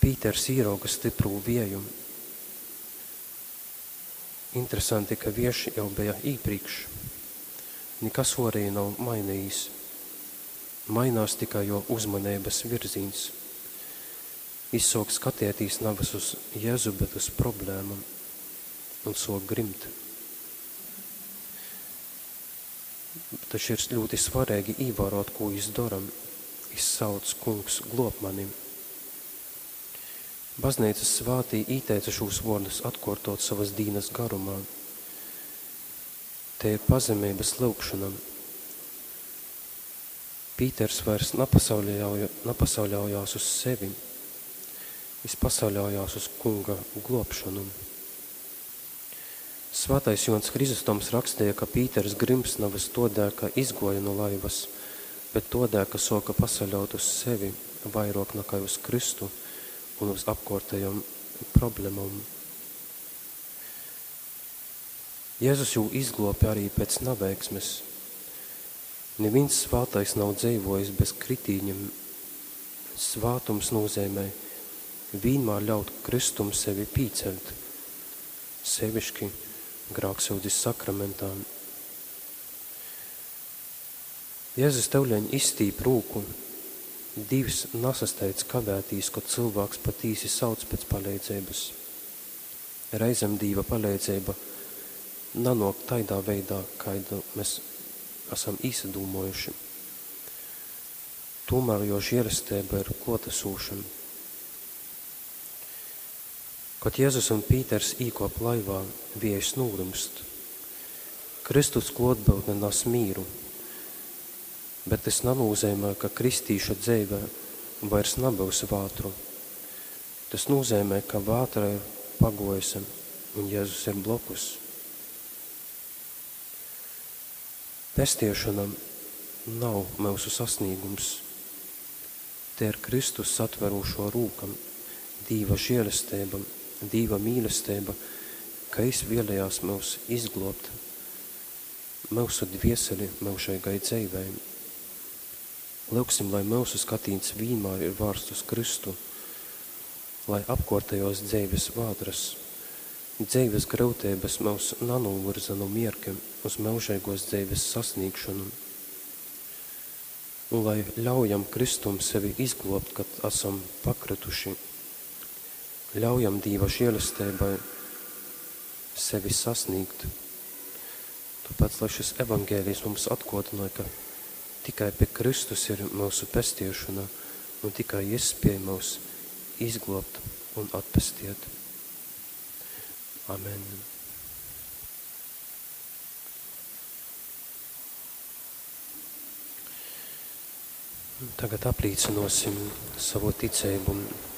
Pīters ierauga stipru viejumu. Interesanti, ka vieši jau bija īpriekš. Nekas arī nav mainījis. Mainās tikai jo uzmanības virzīns. Izsāk skatētīs nevis uz Jēzu, bet uz problēmām un sāk grimt. Taču ir ļoti svarīgi ievērot, ko es daram. Es sauc kungs glob manim. Baznīcas svātī īteica šos vārdus atkārtot savas dīnas garumā. Te ir pazemības lūgšana. Pīters vairs nepasauļaujās uz sevi. Viņš pasauļaujās uz kunga globšanu. Svātais Jons Hrizostoms rakstīja, ka Pīters grims nevis todēļ, ka izgoja no laivas, bet todēļ, ka soka pasauļaut uz sevi vairāk nekā uz Kristu un uz apkārtējām problēmām. Jēzus jau izglāba arī pēc neveiksmes. Neviens svātais nav dzīvojis bez kritīņiem. Svātums nozīmē vienmēr ļaut Kristum sevi pīcelt, sevišķi grāksūdzes sakramentā. Jēzus tevļaņ izstīp rūku. Dievs nesasteidz kavētīs, kad cilvēks patīsi sauc pēc palīdzības. Reizem Dieva palīdzība nanāk taidā veidā, kādu mēs esam īsadūmojuši. Tomēr jo žēlastība ir klātesoša. Kad Jēzus un Pīters īkop laivā, vējš nūrumst. Kristus klātbūtne nes mīru. Bet tas nenozīmē, ka kristīša dzīve vairs nebūs vātru. Tas nozīmē, ka vātra ir pagojusi un Jēzus ir blokus. Pestiešana nav mūsu sasniegums. Te ir Kristus satverošo rūkam, Dieva žēlastība, Dieva mīlestība, ka Viņš vēlējās mūs izglābt, mūsu dvieseli mūžīgai dzīvei. Lūksim, lai mūsu skatīns vienmēr ir vērsts uz Kristu, lai apkārtējos dzīves vādras, dzīves grautības mūs nenovirza no mierka uz mūžīgos dzīves sasniegšanu, un lai ļaujam Kristum sevi izglābt, kad esam pakrituši, ļaujam Dieva žēlastībai sevi sasniegt. Tāpēc, lai šis evangēlijs mums atgādināja, ka tikai pie Kristus ir mūsu pestiešana un tikai iespēja mūs izglābt un atpestiet. Amen. Tagad apliecinosim savu ticību